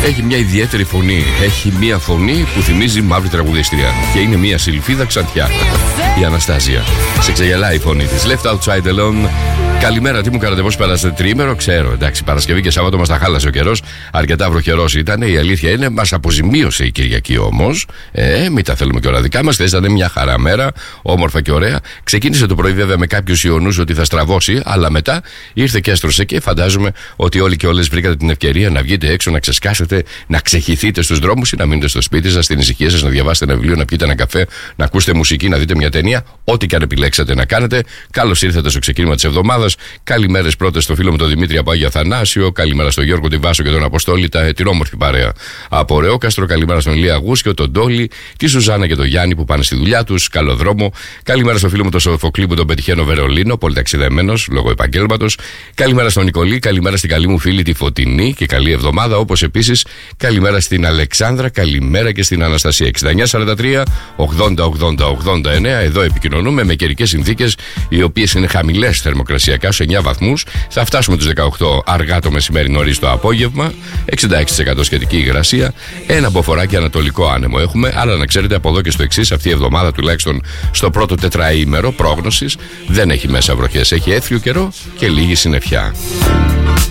Έχει μια ιδιαίτερη φωνή. Έχει μια φωνή που θυμίζει μαύρη τραγουδίστρια. Και είναι μια σιλφίδα ξανθιά. Η Αναστάζια. Σε ξεγελάει η φωνή της. Left Outside Alone. Καλημέρα, τι μου κάνατε, πώς περάσατε τριήμερο? Ξέρω, εντάξει, Παρασκευή και Σάββατο μας τα χάλασε ο καιρός. Αρκετά βροχερός ήταν. Η αλήθεια είναι, μας αποζημίωσε η Κυριακή όμως. Μην τα θέλουμε και όλα δικά μας. Ήταν μια χαρά μέρα, όμορφα και ωραία. Ξεκίνησε το πρωί βέβαια με κάποιους ιονούς ότι θα στραβώσει, αλλά μετά ήρθε και έστρωσε και φαντάζομαι ότι όλοι και όλες βρήκατε την ευκαιρία να βγείτε έξω, να ξεσκάσετε, να ξεχυθείτε στους δρόμους ή να μείνετε στο σπίτι σας, στην ησυχία σας, να διαβάσετε ένα βιβλίο, να πιείτε ένα καφέ, να ακούσετε μουσική, να δείτε μια ταινία. Ό,τι και αν επιλέξατε να κάνετε. Καλώς ήρθατε στο ξεκίνημα της εβδομάδας. Καλημέρες πρώτες στο φίλο μου τον Δημήτρη από Άγιο Αθανάσιο. Καλημέρα στον Γιώργο, τη Βάσο και τον Αποστόλη, την όμορφη παρέα από Ρεόκαστρο. Καλημέρα στον Ηλία Γούσκιο, τον Τόλι, τη Σουζάνα και τον Γιάννη που πάνε στη δουλειά τους. Καλό δρόμο. Καλημέρα στο φίλο μου τον Σοφοκλή που τον πετυχαίνω Βερολίνο, πολύ ταξιδεμένος λόγω επαγγέλματος. Καλημέρα στον Νικολή, καλημέρα στην καλή μου φίλη τη Φωτεινή και καλή εβδομάδα. Όπως επίσης καλημέρα στην Αλεξάνδρα, καλημέρα και στην Αναστασία. 6943 80 80 89. Εδώ επικοινωνούμε με καιρικές συνθήκες οι οποίες είναι χαμηλές θερμοκρασιακά, σε 9 βαθμούς. Θα φτάσουμε τους 18 αργά το μεσημέρι, νωρίς το απόγευμα. 66% σχετική υγρασία. Ένα μποφοράκι ανατολικό άνεμο έχουμε. Αλλά να ξέρετε από εδώ και στο εξής, αυτή η εβδομάδα τουλάχιστον στο πρώτο τετραήμερο πρόγνωσης δεν έχει μέσα βροχές. Έχει έθριο καιρό και λίγη συννεφιά.